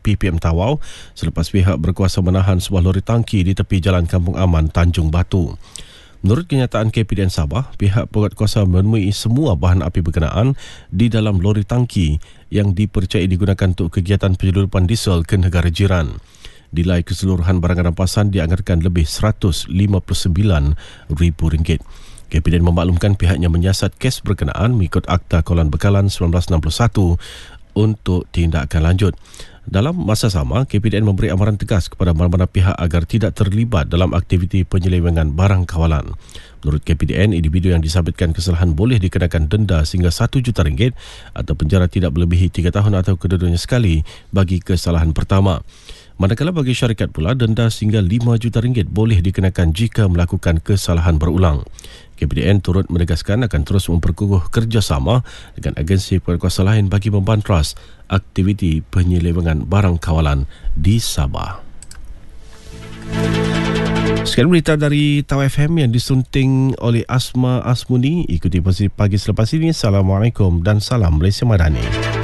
PPM Tawau selepas pihak berkuasa menahan sebuah lori tangki di tepi Jalan Kampung Aman, Tanjung Batu. Menurut kenyataan KPDN Sabah, pihak penguatkuasa menemui semua bahan api berkenaan di dalam lori tangki yang dipercayai digunakan untuk kegiatan penyeludupan diesel ke negara jiran. Nilai keseluruhan barangan rampasan dianggarkan lebih RM159,000. KPDN memaklumkan pihaknya menyiasat kes berkenaan mengikut Akta Kawalan Bekalan 1961 untuk tindakan lanjut. Dalam masa sama, KPDN memberi amaran tegas kepada mana-mana pihak agar tidak terlibat dalam aktiviti penyelewengan barang kawalan. Menurut KPDN, individu yang disabitkan kesalahan boleh dikenakan denda sehingga RM1 juta atau penjara tidak melebihi 3 tahun atau kedua-duanya sekali bagi kesalahan pertama. Manakala bagi syarikat pula, denda sehingga RM5 juta boleh dikenakan jika melakukan kesalahan berulang. KPDN turut menegaskan akan terus memperkukuh kerjasama dengan agensi penguatkuasa lain bagi membantras aktiviti penyelewengan barang kawalan di Sabah. Sekian berita dari Tawau FM yang disunting oleh Asma Asmuni. Ikuti posisi pagi selepas ini. Assalamualaikum dan salam Malaysia Madani.